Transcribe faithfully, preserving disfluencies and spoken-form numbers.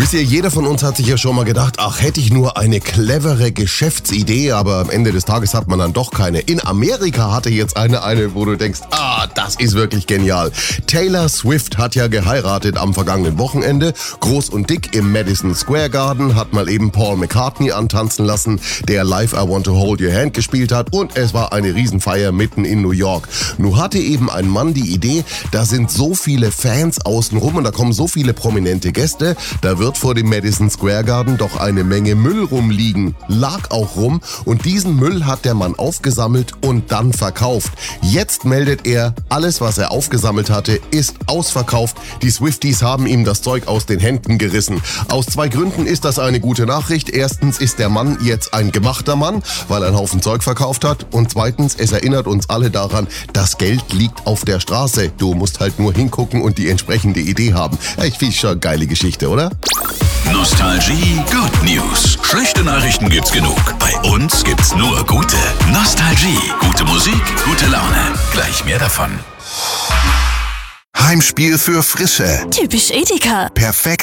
Wisst ihr, jeder von uns hat sich ja schon mal gedacht, ach, hätte ich nur eine clevere Geschäftsidee, aber am Ende des Tages hat man dann doch keine. In Amerika hatte jetzt eine, eine, wo du denkst, ah, das ist wirklich genial. Taylor Swift hat ja geheiratet am vergangenen Wochenende. Groß und dick im Madison Square Garden, hat mal eben Paul McCartney antanzen lassen, der Live I Want to Hold Your Hand gespielt hat, und es war eine Riesenfeier mitten in New York. Nun hatte eben ein Mann die Idee, da sind so viele Fans außenrum und da kommen so viele prominente Gäste, da wird vor dem Madison Square Garden doch eine Menge Müll rumliegen. Lag auch rum, und diesen Müll hat der Mann aufgesammelt und dann verkauft. Jetzt meldet er, alles was er aufgesammelt hatte, ist ausverkauft. Die Swifties haben ihm das Zeug aus den Händen gerissen. Aus zwei Gründen ist das eine gute Nachricht. Erstens ist der Mann jetzt ein gemachter Mann, weil er einen Haufen Zeug verkauft hat. Und zweitens, es erinnert uns alle daran, das Geld liegt auf der Straße. Du musst halt nur hingucken und die entsprechende Idee haben. Ich finde schon eine geile Geschichte, oder? Nostalgie Good News. Schlechte Nachrichten gibt's genug. Bei uns gibt's nur gute. Nostalgie. Gute Musik, gute Laune. Gleich mehr davon. Heimspiel für Frische. Typisch Edeka. Perfekt